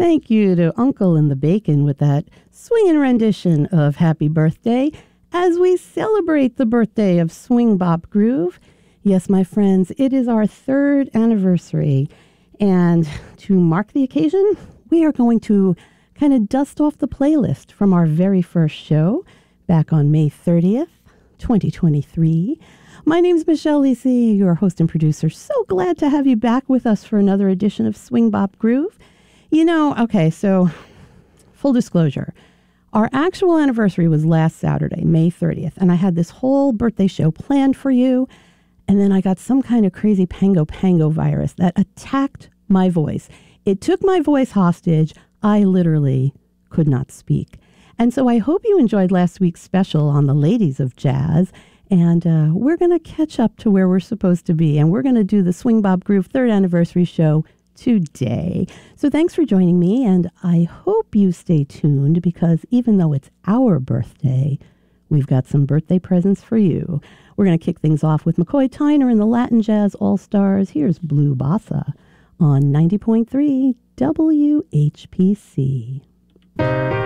Thank you to Uncle and the Bacon with that swinging rendition of Happy Birthday as we celebrate the birthday of Swing Bop Groove. Yes, my friends, it is our 3rd anniversary. And to mark the occasion, we are going to kind of dust off the playlist from our very first show back on May 30th, 2023. My name's Michelle Lisi, your host and producer. So glad to have you back with us for another edition of Swing Bop Groove. You know, okay, so full disclosure, our actual anniversary was last Saturday, May 30th, and I had this whole birthday show planned for you, and then I got some kind of crazy pango virus that attacked my voice. It took my voice hostage. I literally could not speak. And so I hope you enjoyed last week's special on the ladies of jazz, and we're going to catch up to where we're supposed to be, and we're going to do the Swing Bop Groove 3rd anniversary show today. So thanks for joining me, and I hope you stay tuned because even though it's our birthday, we've got some birthday presents for you. We're going to kick things off with McCoy Tyner and the Latin Jazz All-Stars. Here's Blue Bossa on 90.3 WHPC.